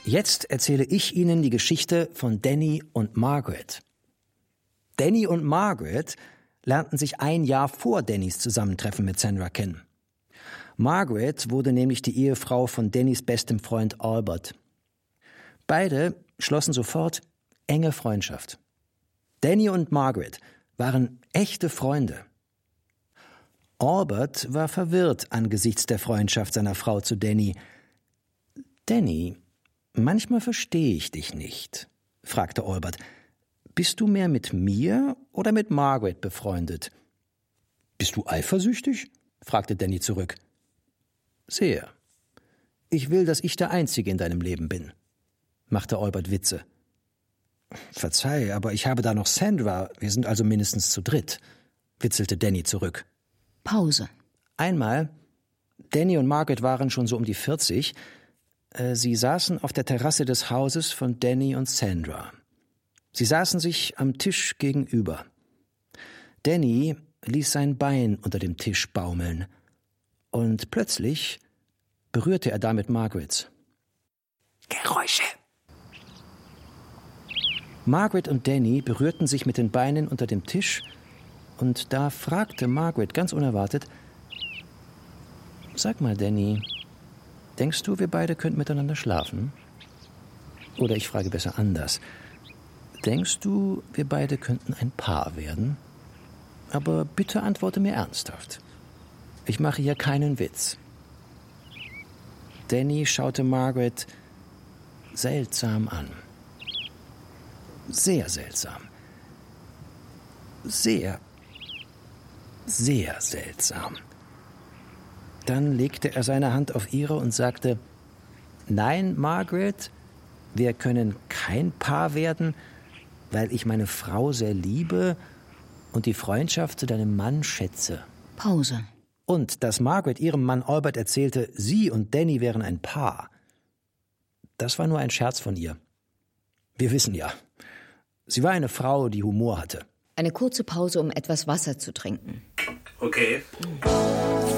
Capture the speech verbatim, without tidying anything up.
Jetzt erzähle ich Ihnen die Geschichte von Danny und Margaret. Danny und Margaret lernten sich ein Jahr vor Dannys Zusammentreffen mit Sandra kennen. Margaret wurde nämlich die Ehefrau von Dannys bestem Freund Albert. Beide schlossen sofort enge Freundschaft. Danny und Margaret waren echte Freunde. Albert war verwirrt angesichts der Freundschaft seiner Frau zu Danny. »Danny, manchmal verstehe ich dich nicht«, fragte Albert. »Bist du mehr mit mir oder mit Margaret befreundet?« »Bist du eifersüchtig?«, fragte Danny zurück. »Sehr. Ich will, dass ich der Einzige in deinem Leben bin«, machte Albert Witze. »Verzeih, aber ich habe da noch Sandra. Wir sind also mindestens zu dritt«, witzelte Danny zurück. Pause. Einmal, Danny und Margaret waren schon so um die vierzig, äh, sie saßen auf der Terrasse des Hauses von Danny und Sandra. Sie saßen sich am Tisch gegenüber. Danny ließ sein Bein unter dem Tisch baumeln und plötzlich berührte er damit Margarets. Geräusche! Margaret und Danny berührten sich mit den Beinen unter dem Tisch und da fragte Margaret ganz unerwartet, »Sag mal, Danny, denkst du, wir beide könnten miteinander schlafen?« Oder ich frage besser anders. »Denkst du, wir beide könnten ein Paar werden? Aber bitte antworte mir ernsthaft. Ich mache hier keinen Witz.« Danny schaute Margaret seltsam an. Sehr seltsam. Sehr, sehr seltsam. Dann legte er seine Hand auf ihre und sagte, »Nein, Margaret, wir können kein Paar werden, weil ich meine Frau sehr liebe und die Freundschaft zu deinem Mann schätze.« Pause. Und dass Margaret ihrem Mann Albert erzählte, sie und Danny wären ein Paar, das war nur ein Scherz von ihr. Wir wissen ja, sie war eine Frau, die Humor hatte. Eine kurze Pause, um etwas Wasser zu trinken. Okay.